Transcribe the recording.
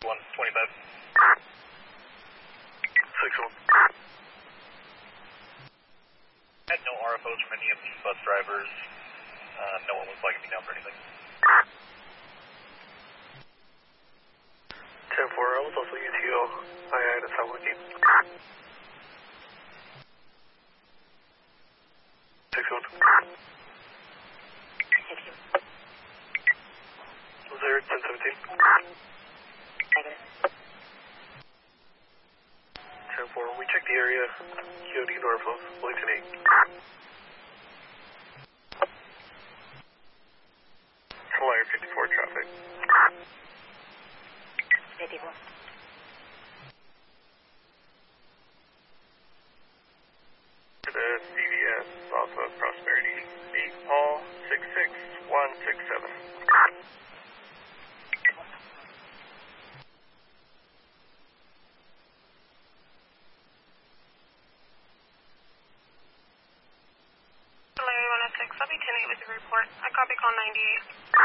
125. 6-1. Had no RFOs from any of the bus drivers. No one was flagging me down for anything. 10-4, I was also UTO. I that's how working. 6-1. Was there 10-17? 10-4, we checked the area. QOD Norfolk, Wellington 8. Flyer 54 traffic. 54. To the CVS off of Prosperity 8 Paul 66167. Larry 106, I'll be 10-8 with your report. I copy call 98.